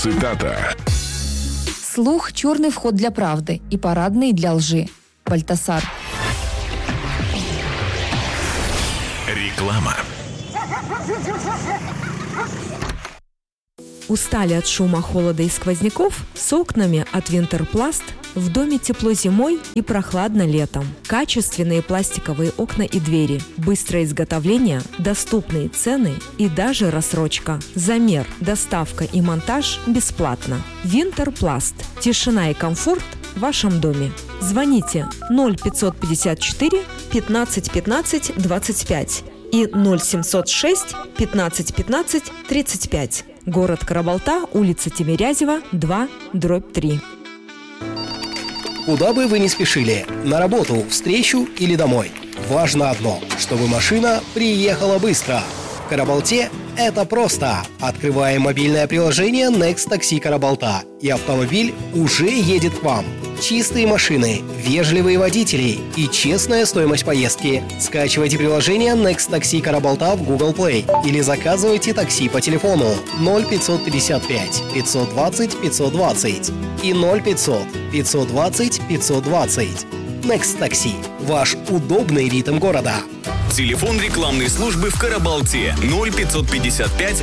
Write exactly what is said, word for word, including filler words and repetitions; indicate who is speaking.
Speaker 1: Цитата.
Speaker 2: Слух – черный вход для правды и парадный для лжи. Бальтасар.
Speaker 1: Реклама.
Speaker 3: Устали от шума, холода и сквозняков? С окнами от Винтерпласт в доме тепло зимой и прохладно летом. Качественные пластиковые окна и двери, быстрое изготовление, доступные цены и даже рассрочка. Замер, доставка и монтаж бесплатно. Винтерпласт. Тишина и комфорт в вашем доме. Звоните ноль пятьсот пятьдесят четыре пятнадцать пятнадцать двадцать пять и ноль семьсот шесть пятнадцать пятнадцать тридцать пять. Город Карабалта, улица Тимирязева, два, дробь три.
Speaker 4: Куда бы вы ни спешили, на работу, встречу или домой, важно одно, чтобы машина приехала быстро. В Карабалте это просто. Открываем мобильное приложение Next Taxi Карабалта, и автомобиль уже едет к вам. Чистые машины, вежливые водители и честная стоимость поездки. Скачивайте приложение Next Taxi Карабалта в Google Play или заказывайте такси по телефону ноль пятьсот пятьдесят пять пятьсот двадцать пятьсот двадцать и ноль пятьсот пятьсот двадцать пятьсот двадцать. Next Taxi – ваш удобный ритм города.
Speaker 5: Телефон рекламной службы в Карабалте ноль пятьсот пятьдесят пять